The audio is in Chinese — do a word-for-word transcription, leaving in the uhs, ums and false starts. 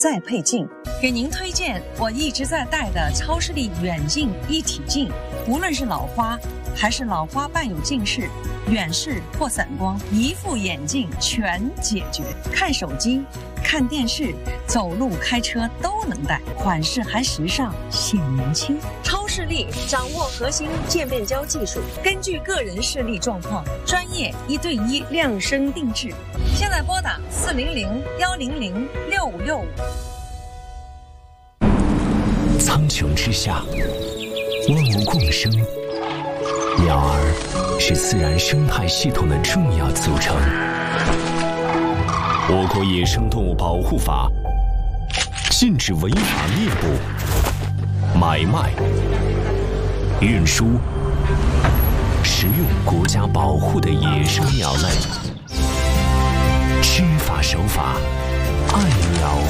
再配镜。给您推荐我一直在戴的超视力远近一体镜，无论是老花还是老花伴有近视、远视或散光，一副眼镜全解决。看手机、看电视、走路、开车都能戴，款式还时尚，显年轻。超视力掌握核心渐变焦技术，根据个人视力状况，专业一对一量身定制。现在拨打四零零幺零零六五六五。 苍穹之下，万物共生，鸟儿是自然生态系统的重要组成。我国野生动物保护法禁止违法猎捕、买卖、运输、食用国家保护的野生鸟类。知法守法，爱鸟